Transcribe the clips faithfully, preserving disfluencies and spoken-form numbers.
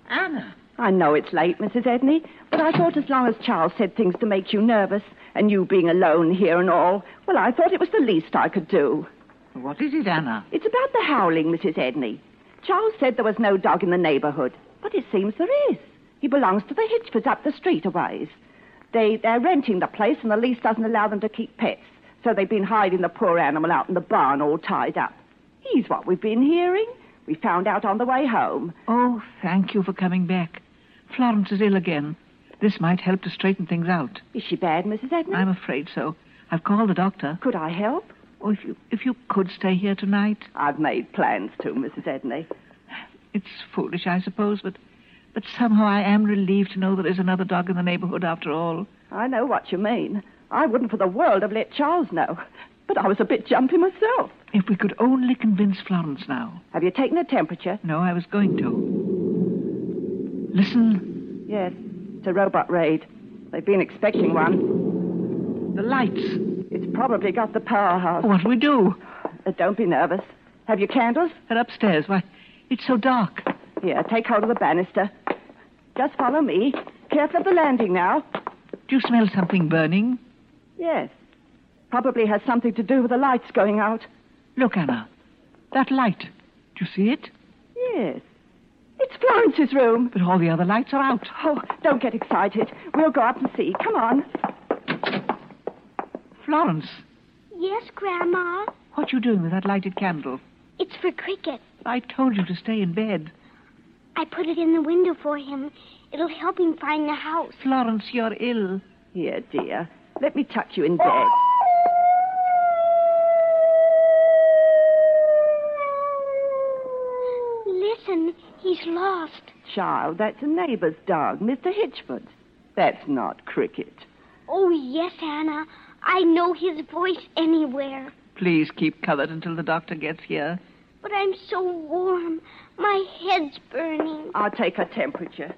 Anna. I know it's late, Missus Edney, but I thought as long as Charles said things to make you nervous, and you being alone here and all, well, I thought it was the least I could do. What is it, Anna? It's about the howling, Missus Edney. Charles said there was no dog in the neighborhood, but it seems there is. He belongs to the Hitchfords up the street a ways. They, they're renting the place, and the lease doesn't allow them to keep pets, so they've been hiding the poor animal out in the barn all tied up. He's what we've been hearing. We found out on the way home. Oh, thank you for coming back. Florence is ill again. This might help to straighten things out. Is she bad, Missus Edney? I'm afraid so. I've called the doctor. Could I help? Oh, if you if you could stay here tonight. I've made plans to, Missus Edney. It's foolish, I suppose, but but somehow I am relieved to know there is another dog in the neighborhood after all. I know what you mean. I wouldn't for the world have let Charles know, but I was a bit jumpy myself. If we could only convince Florence now. Have you taken a temperature? No, I was going to. Listen. Yes, it's a robot raid. They've been expecting one. The lights. It's probably got the powerhouse. What'll we do? Uh, don't be nervous. Have you candles? They're upstairs. Why, it's so dark. Here, take hold of the banister. Just follow me. Careful of the landing now. Do you smell something burning? Yes. Probably has something to do with the lights going out. Look, Anna. That light. Do you see it? Yes. It's Florence's room. But all the other lights are out. Oh, don't get excited. We'll go up and see. Come on. Florence. Yes, Grandma? What are you doing with that lighted candle? It's for Cricket. I told you to stay in bed. I put it in the window for him. It'll help him find the house. Florence, you're ill. Here, dear. Let me tuck you in bed. Listen, he's lost. Child, that's a neighbor's dog, Mister Hitchford. That's not Cricket. Oh, yes, Anna. I know his voice anywhere. Please keep covered until the doctor gets here. But I'm so warm. My head's burning. I'll take her temperature.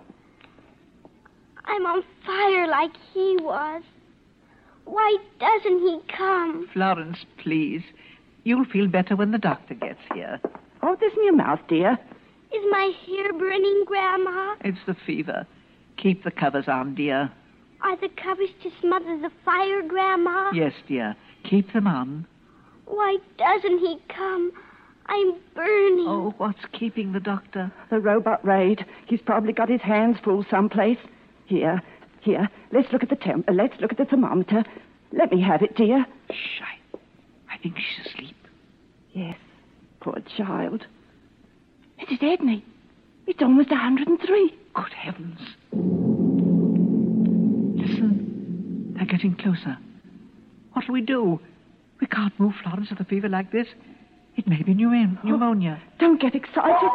I'm on fire like he was. Why doesn't he come? Florence, please. You'll feel better when the doctor gets here. Oh, this in your mouth, dear. Is my hair burning, Grandma? It's the fever. Keep the covers on, dear. Are the covers to smother the fire, Grandma? Yes, dear. Keep them on. Why doesn't he come? I'm burning. Oh, what's keeping the doctor? The robot raid. He's probably got his hands full someplace. Here, here. Let's look at the temp. Uh, let's look at the thermometer. Let me have it, dear. Shh, I, I think she's asleep. Yes, poor child. Missus Edney, it's almost one hundred and three. Good heavens. Listen, they're getting closer. What'll we do? We can't move Florence with a fever like this. It may be pneumonia. pneumonia. Oh, don't get excited.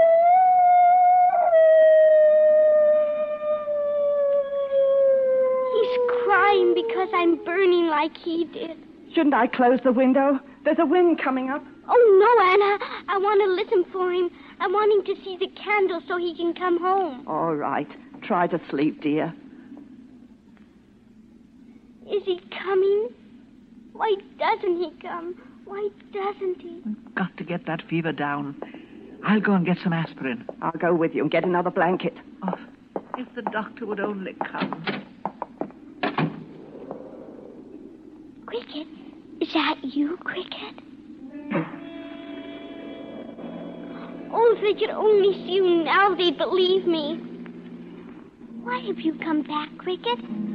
He's crying because I'm burning like he did. Shouldn't I close the window? There's a wind coming up. Oh, no, Anna. I want to listen for him. I want him to see the candle so he can come home. All right. Try to sleep, dear. Is he coming? Why doesn't he come? Why doesn't he? We've got to get that fever down. I'll go and get some aspirin. I'll go with you and get another blanket. Oh, if the doctor would only come. Cricket? Is that you, Cricket? Oh, if they could only see you now, they'd believe me. Why have you come back, Cricket?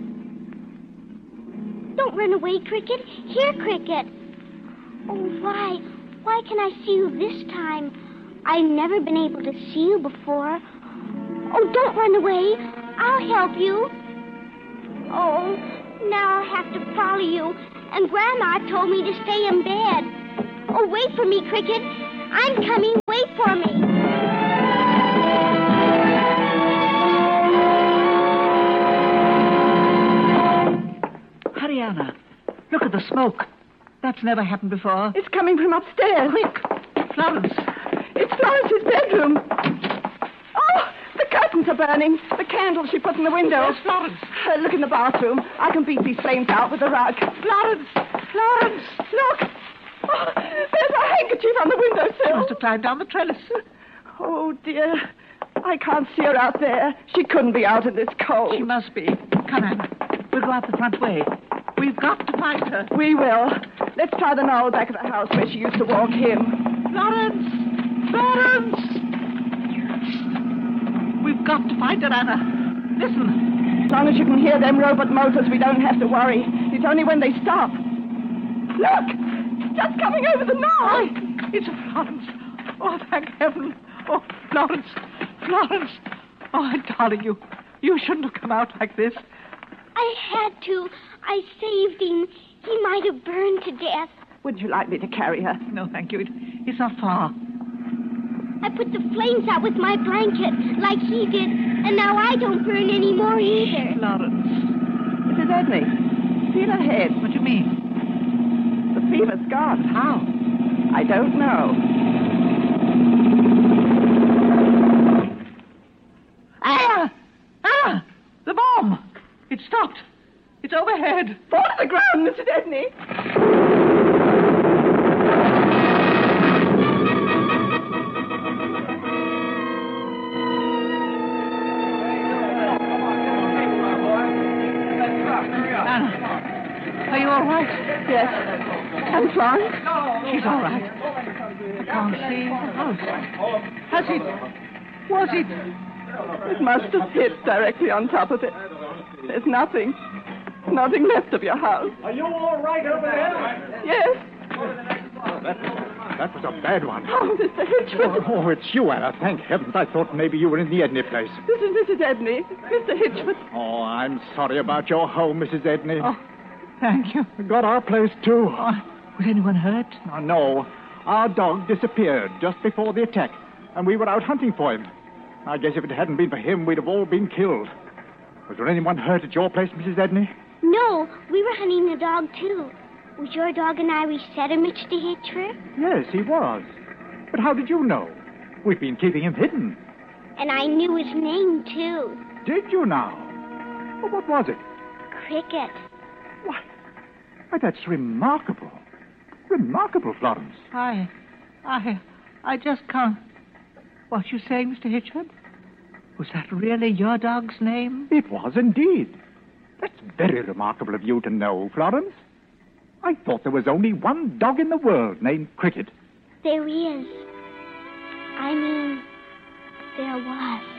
Don't run away, Cricket. Here, Cricket. Oh, why? Why can I see you this time? I've never been able to see you before. Oh, don't run away. I'll help you. Oh, now I'll have to follow you. And Grandma told me to stay in bed. Oh, wait for me, Cricket. I'm coming. Wait for me. Hurry, Anna. Look at the smoke. That's never happened before. It's coming from upstairs. Quick. Florence. It's Florence's bedroom. Oh, the curtains are burning. The candle she put in the window. Where's Florence? Uh, look in the bathroom. I can beat these flames out with a rug. Florence! Florence! Look! Oh, there's a handkerchief on the She windowsill. must have climbed down the trellis. Oh, dear. I can't see her out there. She couldn't be out in this cold. She must be. Come on. We'll go out the front way. We've got to find her. We will. Let's try the knoll back of the house where she used to walk him. Florence! Florence! We've got to find her, Anna. Listen. As long as you can hear them robot motors, we don't have to worry. It's only when they stop. Look! It's just coming over the knoll. Oh, it's Florence. Oh, thank heaven. Oh, Florence. Florence. Oh, darling, you, you shouldn't have come out like this. I had to. I saved him. He might have burned to death. Would you like me to carry her? No, thank you. It, it's not far. I put the flames out with my blanket, like he did, and now I don't burn anymore either. Florence. Missus Edney, feel her head. What do you mean? The fever's gone. How? I don't know. Anna! Anna! The bomb! It stopped. It's overhead. Fall to the ground, Missus Edney. Anna, are you all right? Yes. And Florence? She's all right. I can't see the house. Has it? Was it? It must have hit directly on top of it. There's nothing. Nothing left of your house. Are you all right over there? Yes. That, that was a bad one. Oh, Mister Hitchford. Oh, oh, it's you, Anna. Thank heavens. I thought maybe you were in the Edney place. This is Missus Edney. Mister Hitchford. Oh, I'm sorry about your home, Missus Edney. Oh, thank you. We got our place, too. Oh, was anyone hurt? Oh, no. Our dog disappeared just before the attack, and we were out hunting for him. I guess if it hadn't been for him, we'd have all been killed. Was there anyone hurt at your place, Missus Edney? No, we were hunting the dog, too. Was your dog an Irish setter, Mister Hitchford? Yes, he was. But how did you know? We've been keeping him hidden. And I knew his name, too. Did you now? Well, what was it? Cricket. Why, why, that's remarkable. Remarkable, Florence. I, I, I just can't. What you say, Mister Hitchford? Was that really your dog's name? It was indeed. That's very remarkable of you to know, Florence. I thought there was only one dog in the world named Cricket. There is. I mean, there was.